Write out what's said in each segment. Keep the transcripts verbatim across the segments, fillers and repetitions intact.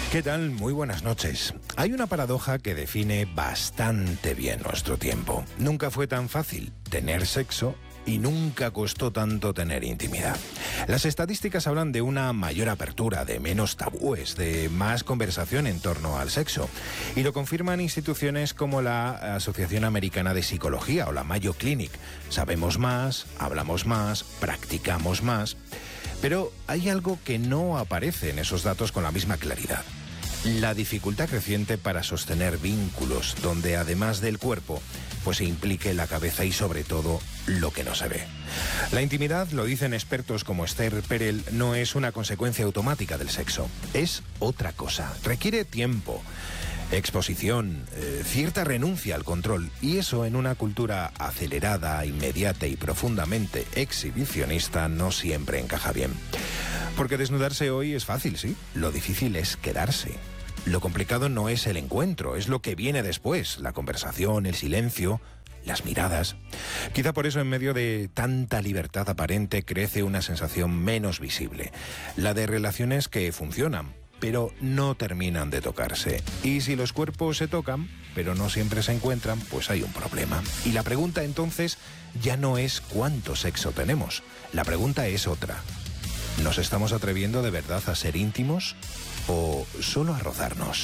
¿Qué tal? Muy buenas noches. Hay una paradoja que define bastante bien nuestro tiempo. Nunca fue tan fácil tener sexo y nunca costó tanto tener intimidad. Las estadísticas hablan de una mayor apertura, de menos tabúes, de más conversación en torno al sexo. Y lo confirman instituciones como la Asociación Americana de Psicología o la Mayo Clinic. Sabemos más, hablamos más, practicamos más. Pero hay algo que no aparece en esos datos con la misma claridad. La dificultad creciente para sostener vínculos donde además del cuerpo pues se implique la cabeza y sobre todo lo que no se ve. La intimidad, lo dicen expertos como Esther Perel, no es una consecuencia automática del sexo, es otra cosa, requiere tiempo, exposición, eh, cierta renuncia al control, y eso en una cultura acelerada, inmediata y profundamente exhibicionista no siempre encaja bien. Porque desnudarse hoy es fácil, sí, lo difícil es quedarse. Lo complicado no es el encuentro, es lo que viene después, la conversación, el silencio, las miradas. Quizá por eso en medio de tanta libertad aparente crece una sensación menos visible, la de relaciones que funcionan, pero no terminan de tocarse. Y si los cuerpos se tocan, pero no siempre se encuentran, pues hay un problema. Y la pregunta entonces ya no es cuánto sexo tenemos, la pregunta es otra. ¿Nos estamos atreviendo de verdad a ser íntimos o solo a rozarnos?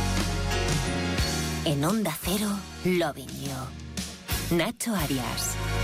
En Onda Cero, Loving You. Nacho Arias.